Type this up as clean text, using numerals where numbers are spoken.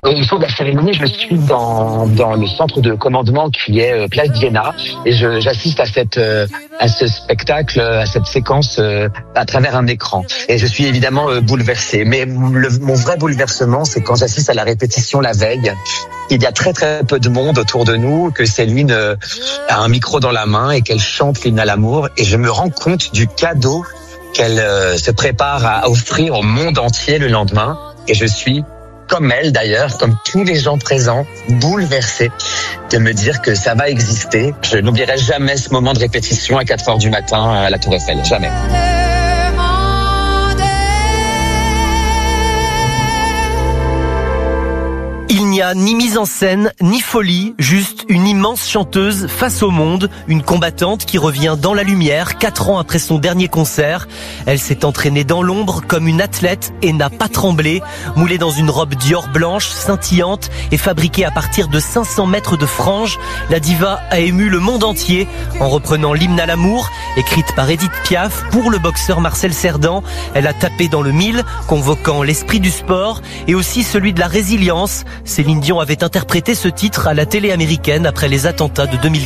Au jour de la cérémonie, je suis dans le centre de commandement qui est Place d'Iéna et j'assiste à ce spectacle, à cette séquence à travers un écran. Et je suis évidemment bouleversé. Mais mon vrai bouleversement, c'est quand j'assiste à la répétition la veille. Il y a très très peu de monde autour de nous, que Céline a un micro dans la main et qu'elle chante l'hymne à l'amour. Et je me rends compte du cadeau qu'elle se prépare à offrir au monde entier le lendemain. Et je suis, comme elle d'ailleurs, comme tous les gens présents, bouleversé de me dire que ça va exister. Je n'oublierai jamais ce moment de répétition à 4h du matin à la Tour Eiffel. Jamais. Il n'y a ni mise en scène, ni folie, juste une immense chanteuse face au monde, une combattante qui revient dans la lumière 4 ans après son dernier concert. Elle s'est entraînée dans l'ombre comme une athlète et n'a pas tremblé. Moulée dans une robe Dior blanche, scintillante et fabriquée à partir de 500 mètres de franges, la diva a ému le monde entier en reprenant l'hymne à l'amour, écrite par Edith Piaf pour le boxeur Marcel Cerdan. Elle a tapé dans le mille, convoquant l'esprit du sport et aussi celui de la résilience. Céline Dion avait interprété ce titre à la télé américaine après les attentats de 2015.